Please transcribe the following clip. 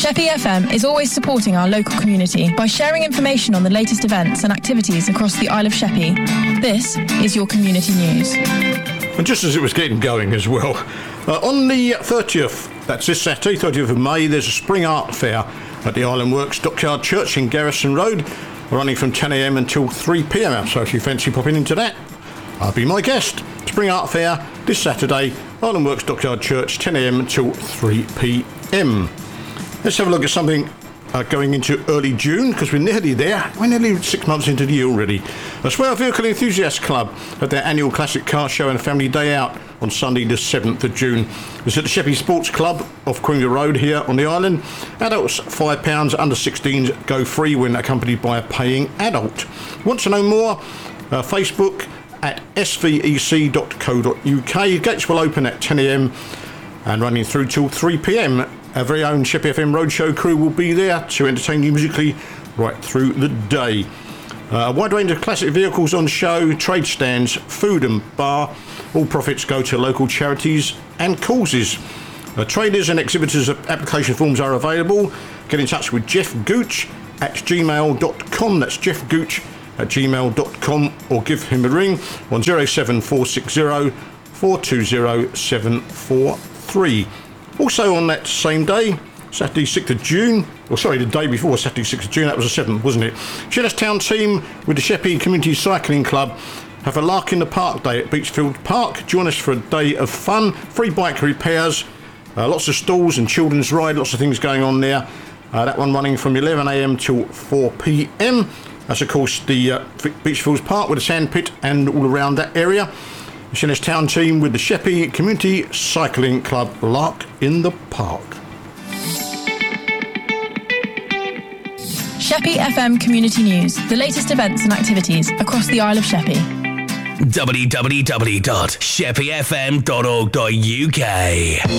Sheppey FM is always supporting our local community by sharing information on the latest events and activities across the Isle of Sheppey. This is your community news. And just as it was getting going as well, on the 30th, that's this Saturday, 30th of May, there's a spring art fair at the Island Works Dockyard Church in Garrison Road, running from 10 a.m. until 3 p.m. So if you fancy popping into that, I'll be my guest. Spring art fair this Saturday, Island Works Dockyard Church, 10 a.m. until 3 p.m. Let's have a look at something going into early June, because we're nearly there. We're nearly 6 months into the year already. The Swell Vehicle Enthusiasts Club at their annual classic car show and family day out on Sunday the 7th of June. It's at the Sheppey Sports Club off Queenville Road here on the island. Adults £5, under 16s go free when accompanied by a paying adult. Want to know more? Facebook at svec.co.uk. Gates will open at 10 a.m. and running through till 3 p.m. Our very own Sheppey FM Roadshow crew will be there to entertain you musically right through the day. A wide range of classic vehicles on show, trade stands, food and bar. All profits go to local charities and causes. Traders and exhibitors' application forms are available. Get in touch with Jeff Gooch at gmail.com. That's Jeff Gooch at gmail.com, or give him a ring on 07460 420 743. Also on that same day, Saturday 6th of June, the day before Saturday 6th of June, that was the 7th, wasn't it? Town team with the Sheppey Community Cycling Club have a Lark in the Park day at Beachfield Park. Join us for a day of fun, free bike repairs, lots of stalls and children's ride, lots of things going on there. That one running from 11 a.m. till 4 p.m. That's of course the Beachfields Park with a sand pit and all around that area. The Town team with the Sheppey Community Cycling Club, Lark in the Park. Sheppey FM Community News, the latest events and activities across the Isle of Sheppey. www.sheppeyfm.org.uk